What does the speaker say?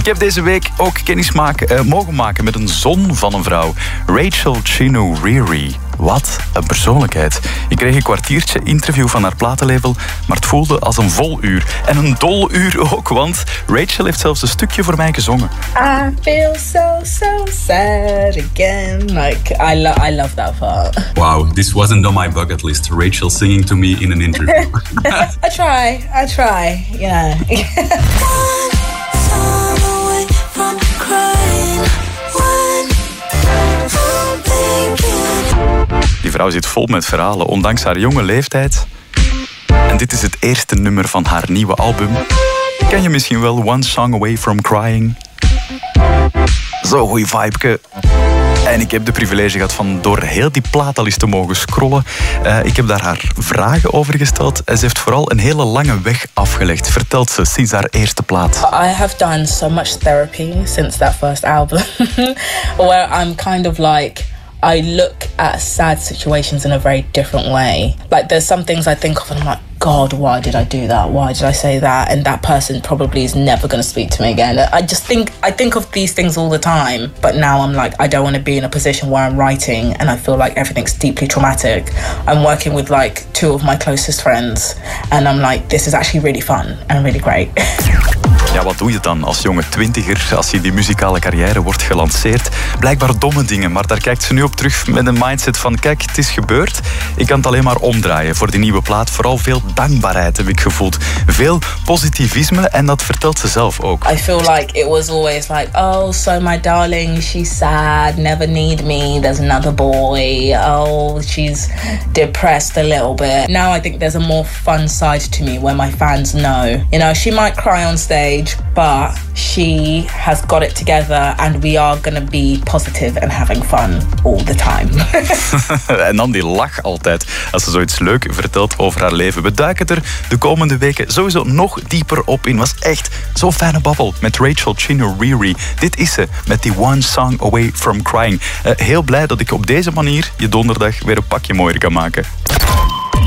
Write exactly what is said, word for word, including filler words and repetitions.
heb deze week ook kennis maken, uh, mogen maken met een zon van een vrouw. Rachel Chinouriri. Wat een persoonlijkheid. Ik kreeg een kwartiertje interview van haar platenlabel, maar het voelde als een vol uur. En een dol uur ook, want Rachel heeft zelfs een stukje voor mij gezongen. I feel so, so sad again. Like, I, lo- I love that part. Wow, this wasn't on my bucket list. Rachel singing to me in an interview. I try, I try, yeah. Die vrouw zit vol met verhalen, ondanks haar jonge leeftijd. En dit is het eerste nummer van haar nieuwe album. Ken je misschien wel One Song Away From Crying? Zo'n goeie vibeke. En ik heb de privilege gehad van door heel die plaat al eens te mogen scrollen. Uh, ik heb daar haar vragen over gesteld. En ze heeft vooral een hele lange weg afgelegd, vertelt ze, sinds haar eerste plaat. I have done so much therapy since that first album. Where I'm kind of like... I look at sad situations in a very different way. Like, there's some things I think of and I'm like, God, why did I do that? Why did I say that? And that person probably is never going to speak to me again. I just think, I think of these things all the time. But now I'm like, I don't want to be in a position where I'm writing and I feel like everything's deeply traumatic. I'm working with like two of my closest friends. And I'm like, this is actually really fun and really great. Ja, wat doe je dan als jonge twintiger, als je die muzikale carrière wordt gelanceerd? Blijkbaar domme dingen, maar daar kijkt ze nu op terug met een mindset van, kijk, het is gebeurd. Ik kan het alleen maar omdraaien voor die nieuwe plaat. Vooral veel dankbaarheid heb ik gevoeld. Veel positivisme en dat vertelt ze zelf ook. I feel like it was always like, oh, so my darling, she's sad, never need me, there's another boy. Oh, she's depressed a little bit. Now I think there's a more fun side to me where my fans know. You know, she might cry on stage, but she has got it together and we are going to be positive and having fun all the time. En dan die lach altijd als ze zoiets leuk vertelt over haar leven. We duiken er de komende weken sowieso nog dieper op in. Was echt zo'n fijne babbel met Rachel Chinouriri. Dit is ze met die One Song Away From Crying. Uh, heel blij dat ik op deze manier je donderdag weer een pakje mooier kan maken.